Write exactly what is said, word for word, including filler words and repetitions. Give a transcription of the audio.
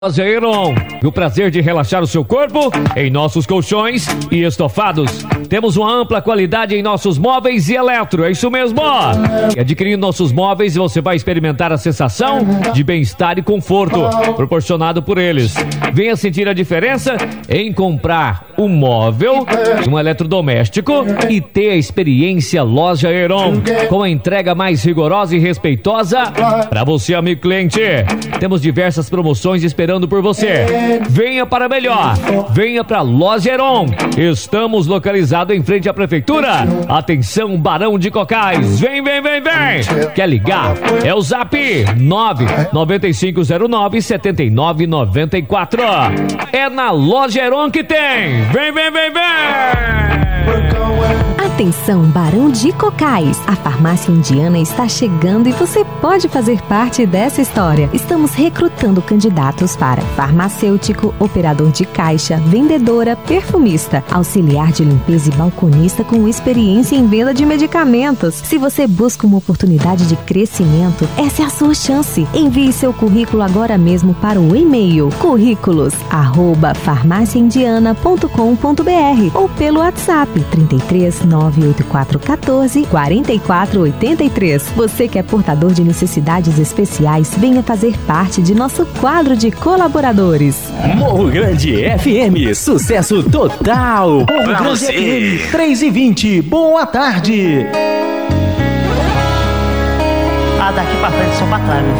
Zairon, o prazer de relaxar o seu corpo em nossos colchões e estofados. Temos uma ampla qualidade em nossos móveis e eletro, é isso mesmo. E adquirindo nossos móveis, você vai experimentar a sensação de bem-estar e conforto proporcionado por eles. Venha sentir a diferença em comprar um móvel, um eletrodoméstico e ter a experiência Loja Heron, com a entrega mais rigorosa e respeitosa para você, amigo cliente. Temos diversas promoções esperando por você. Venha para melhor. Venha para Loja Heron. Estamos localizados em frente à prefeitura. Atenção, Barão de Cocais. Vem, vem, vem, vem. Quer ligar? É o Zap nove nove cinco zero nove sete nove nove quatro. É na Loja Heron que tem. Vem, vem, vem, vem. Atenção, Barão de Cocais. A farmácia indiana está chegando e você pode fazer parte dessa história. Estamos recrutando candidatos para farmacêutico, operador de caixa, vendedora, perfumista, auxiliar de limpeza e balconista com experiência em venda de medicamentos. Se você busca uma oportunidade de crescimento, essa é a sua chance. Envie seu currículo agora mesmo para o e-mail currículos arroba farmácia indiana ponto com ponto br ou pelo WhatsApp trinta e três nove oito quatro um quatro quatro quatro oito três. Você que é portador de necessidades especiais, venha fazer parte de nosso quadro de colaboradores. Morro Grande F M, sucesso total. Morro pra Grande você. F M, três e vinte, boa tarde. Ah, daqui pra frente só pra trás, meu